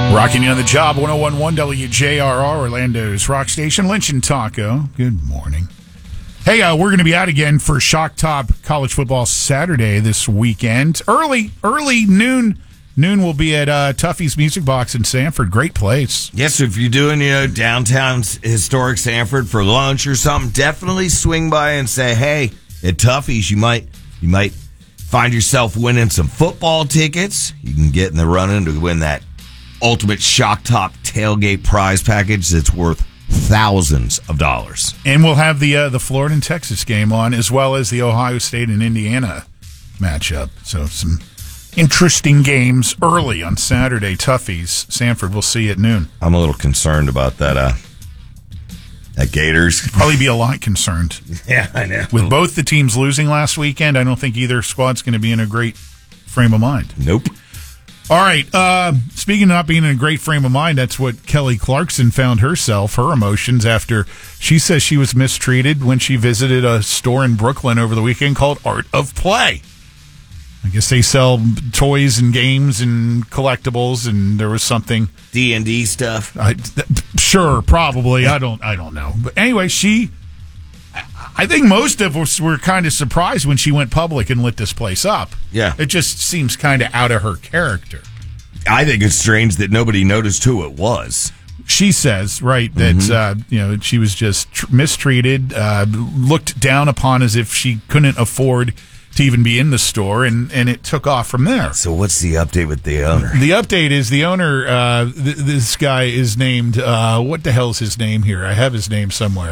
Rocking you on the job, 101.1 WJRR, Orlando's Rock Station. Lynch and Taco, good morning. Hey, we're going to be out again for Shock Top College Football Saturday this weekend. Early noon. Noon will be at Tuffy's Music Box in Sanford. Great place. Yes, if you're doing, downtown historic Sanford for lunch or something, definitely swing by and say, hey, at Tuffy's, you might find yourself winning some football tickets. You can get in the running to win that ultimate Shock Top tailgate prize package that's worth thousands of dollars. And we'll have the Florida and Texas game on, as well as the Ohio State and Indiana matchup. So some interesting games early on Saturday. Tuffy's, Sanford, we'll see you at noon. I'm a little concerned about that Gators. Probably be a lot concerned. Yeah, I know. With both the teams losing last weekend, I don't think either squad's going to be in a great frame of mind. Nope. All right. Speaking of not being in a great frame of mind, that's what Kelly Clarkson found herself, her emotions, after she says she was mistreated when she visited a store in Brooklyn over the weekend called Art of Play. I guess they sell toys and games and collectibles, and there was something D&D stuff. Sure, probably. I don't know. But anyway, I think most of us were kind of surprised when she went public and lit this place up. Yeah. It just seems kind of out of her character. I think it's strange that nobody noticed who it was. She says, right, that she was just mistreated, looked down upon as if she couldn't afford to even be in the store, and it took off from there. So what's the update with the owner? The update is the owner, this guy is named, what the hell's his name here? I have his name somewhere.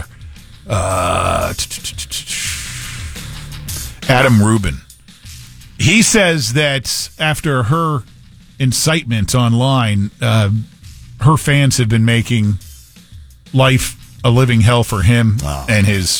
Adam Rubin. He says that after her incitement online, her fans have been making life a living hell for him and his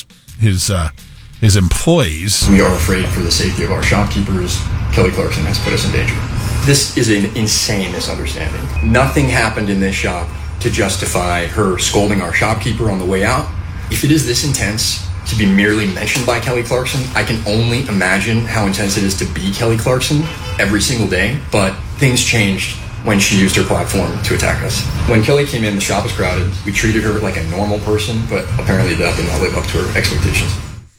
employees. We are afraid for the safety of our shopkeepers. Kelly Clarkson has put us in danger. This is an insane misunderstanding. Nothing happened in this shop to justify her scolding our shopkeeper on the way out. If it is this intense to be merely mentioned by Kelly Clarkson, I can only imagine how intense it is to be Kelly Clarkson every single day. But things changed when she used her platform to attack us. When Kelly came in, the shop was crowded. We treated her like a normal person, but apparently that did not live up to her expectations.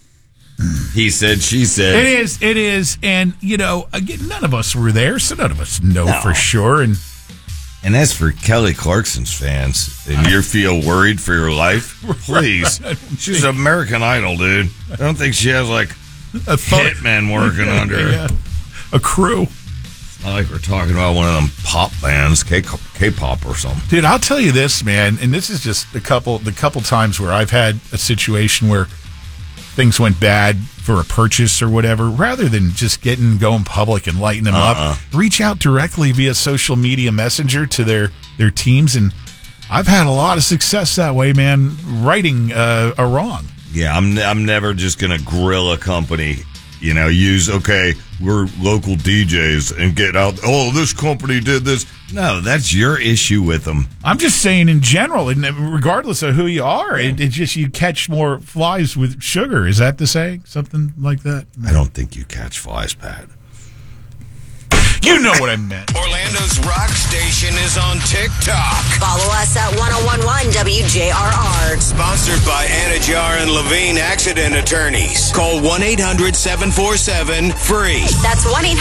He said, she said. It is. And, again, none of us were there, so none of us know for sure. And as for Kelly Clarkson's fans, and you feel worried for your life, please. She's an American Idol, dude. I don't think she has, a hitman working under her. Yeah. A crew. It's not like we're talking about one of them pop bands, K-pop or something. Dude, I'll tell you this, man, and this is just the couple times where I've had a situation where things went bad for a purchase or whatever, rather than just going public and lighting them up, reach out directly via social media messenger to their teams. And I've had a lot of success that way, man, righting a wrong. Yeah, I'm never just going to grill a company, we're local DJs and get out, this company did this. No, that's your issue with them. I'm just saying in general, and regardless of who you are, it just you catch more flies with sugar. Is that the saying? Something like that? I don't think you catch flies, Pat. You know what I meant. Orlando's Rock Station is on TikTok. Follow us at 1011 WJRR. Sponsored by Anajar and Levine Accident Attorneys. Call 1-800-747-FREE. That's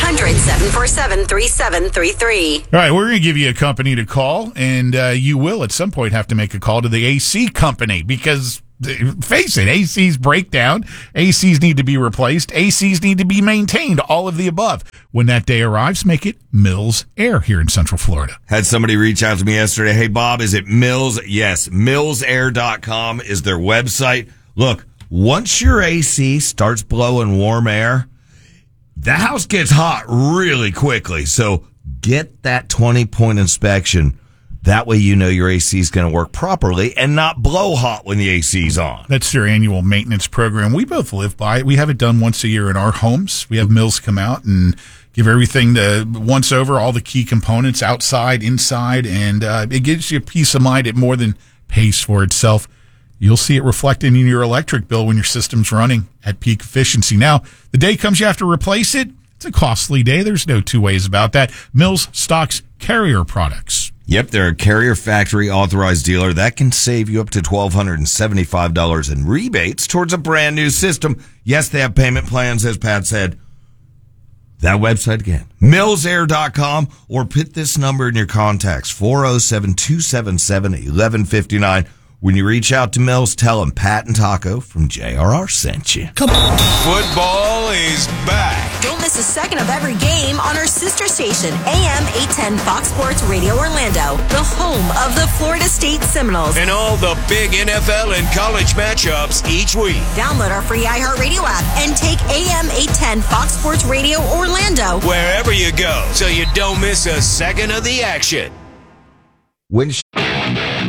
1-800-747-3733. All right, we're going to give you a company to call, and you will at some point have to make a call to the AC company because, face it, ACs break down. ACs need to be replaced. ACs need to be maintained, all of the above. When that day arrives, make it Mills Air here in Central Florida. Had somebody reach out to me yesterday. Hey, Bob, is it Mills? Yes, millsair.com is their website. Look, once your AC starts blowing warm air, the house gets hot really quickly. So get that 20-point inspection. That way you know your AC is going to work properly and not blow hot when the AC's on. That's their annual maintenance program. We both live by it. We have it done once a year in our homes. We have Mills come out and give everything once over, all the key components outside, inside, and it gives you peace of mind. It more than pays for itself. You'll see it reflected in your electric bill when your system's running at peak efficiency. Now, the day comes you have to replace it. It's a costly day. There's no two ways about that. Mills stocks Carrier products. Yep, they're a Carrier Factory authorized dealer that can save you up to $1,275 in rebates towards a brand new system. Yes, they have payment plans, as Pat said. That website again, millsair.com, or put this number in your contacts, 407-277-1159. When you reach out to Mills, tell them Pat and Taco from JRR sent you. Come on. Football is back. Don't miss a second of every game on our sister station, AM 810 Fox Sports Radio Orlando, the home of the Florida State Seminoles. And all the big NFL and college matchups each week. Download our free iHeartRadio app and take AM 810 Fox Sports Radio Orlando wherever you go, so you don't miss a second of the action. When